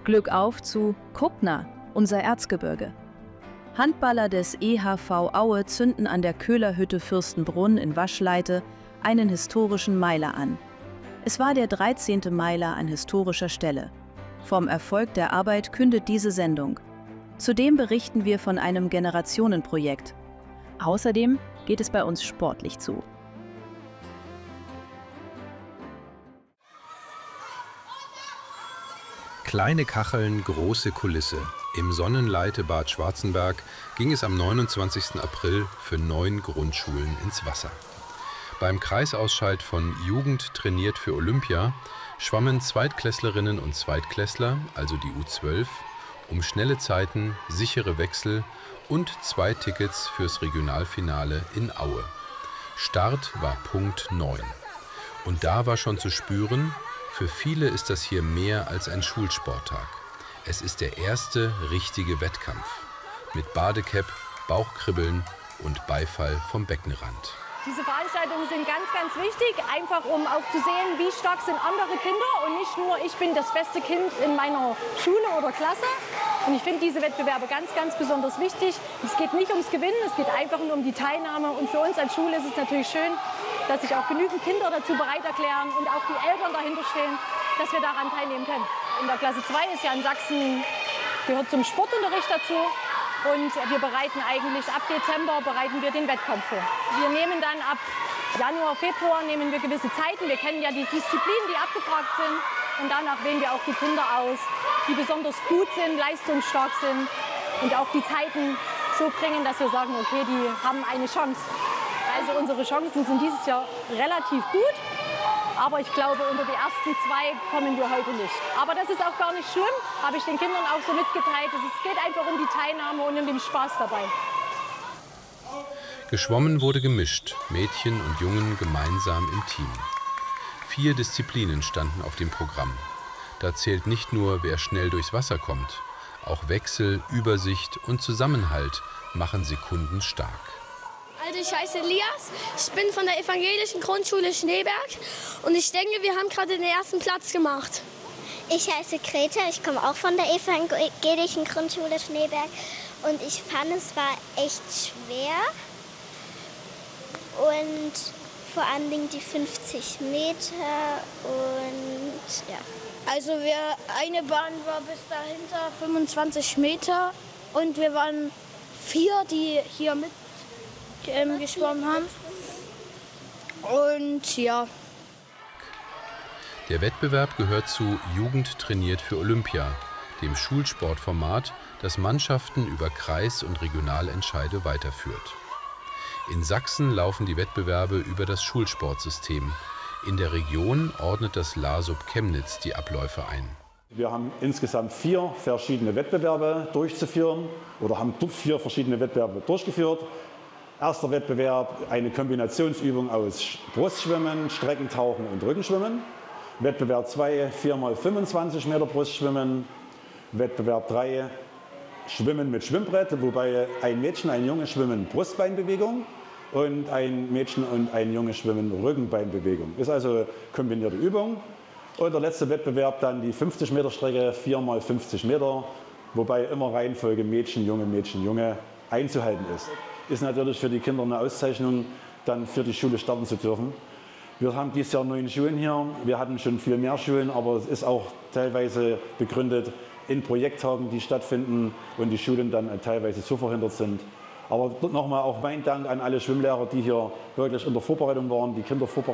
Glück auf zu Kuppner, unser Erzgebirge. Handballer des EHV Aue zünden an der Köhlerhütte Fürstenbrunn in Waschleite einen historischen Meiler an. Es war der 13. Meiler an historischer Stelle. Vom Erfolg der Arbeit kündet diese Sendung. Zudem berichten wir von einem Generationenprojekt. Außerdem geht es bei uns sportlich zu. Kleine Kacheln, große Kulisse. Im Sonnenleite Bad Schwarzenberg ging es am 29. April für 9 Grundschulen ins Wasser. Beim Kreisausschalt von Jugend trainiert für Olympia schwammen Zweitklässlerinnen und Zweitklässler, also die U12, um schnelle Zeiten, sichere Wechsel und 2 Tickets fürs Regionalfinale in Aue. Start war Punkt 9. Und da war schon zu spüren, für viele ist das hier mehr als ein Schulsporttag. Es ist der erste richtige Wettkampf. Mit Badecap, Bauchkribbeln und Beifall vom Beckenrand. Diese Veranstaltungen sind ganz, ganz wichtig, einfach um auch zu sehen, wie stark sind andere Kinder und nicht nur, ich bin das beste Kind in meiner Schule oder Klasse. Und ich finde diese Wettbewerbe ganz, ganz besonders wichtig. Es geht nicht ums Gewinnen, es geht einfach nur um die Teilnahme. Und für uns als Schule ist es natürlich schön, dass sich auch genügend Kinder dazu bereit erklären und auch die Eltern dahinter stehen, dass wir daran teilnehmen können. In der Klasse 2 ist ja in Sachsen, gehört zum Sportunterricht dazu. Und wir bereiten eigentlich, ab Dezember bereiten wir den Wettkampf vor. Wir nehmen dann ab Januar, Februar nehmen wir gewisse Zeiten. Wir kennen ja die Disziplinen, die abgefragt sind. Und danach wählen wir auch die Kinder aus, die besonders gut sind, leistungsstark sind und auch die Zeiten so bringen, dass wir sagen, okay, die haben eine Chance. Also unsere Chancen sind dieses Jahr relativ gut. Aber ich glaube, unter die ersten 2 kommen wir heute nicht. Aber das ist auch gar nicht schlimm, habe ich den Kindern auch so mitgeteilt. Es geht einfach um die Teilnahme und um den Spaß dabei. Geschwommen wurde gemischt, Mädchen und Jungen gemeinsam im Team. 4 Disziplinen standen auf dem Programm. Da zählt nicht nur, wer schnell durchs Wasser kommt. Auch Wechsel, Übersicht und Zusammenhalt machen Sekunden stark. Also ich heiße Elias, ich bin von der evangelischen Grundschule Schneeberg und ich denke, wir haben gerade den ersten Platz gemacht. Ich heiße Greta, ich komme auch von der evangelischen Grundschule Schneeberg und ich fand, es war echt schwer und vor allen Dingen die 50 Meter und ja. Also eine Bahn war bis dahinter 25 Meter und wir waren 4, die hier mit geschwommen haben. Und ja. Der Wettbewerb gehört zu Jugend trainiert für Olympia, dem Schulsportformat, das Mannschaften über Kreis- und Regionalentscheide weiterführt. In Sachsen laufen die Wettbewerbe über das Schulsportsystem. In der Region ordnet das LASUB Chemnitz die Abläufe ein. Wir haben insgesamt 4 verschiedene Wettbewerbe durchzuführen oder haben 4 verschiedene Wettbewerbe durchgeführt. Erster Wettbewerb, eine Kombinationsübung aus Brustschwimmen, Streckentauchen und Rückenschwimmen. Wettbewerb 2, 4x25 Meter Brustschwimmen. Wettbewerb 3, Schwimmen mit Schwimmbrett, wobei ein Mädchen, ein Junge schwimmen Brustbeinbewegung und ein Mädchen und ein Junge schwimmen Rückenbeinbewegung. Ist also kombinierte Übung. Und der letzte Wettbewerb dann die 50 Meter Strecke, 4x50 Meter, wobei immer Reihenfolge Mädchen, Junge einzuhalten ist. Ist natürlich für die Kinder eine Auszeichnung, dann für die Schule starten zu dürfen. Wir haben dieses Jahr 9 Schulen hier. Wir hatten schon viel mehr Schulen, aber es ist auch teilweise begründet in Projekttagen, die stattfinden und die Schulen dann teilweise so verhindert sind. Aber nochmal auch mein Dank an alle Schwimmlehrer, die hier wirklich in der Vorbereitung waren, die Kinder vorbereitet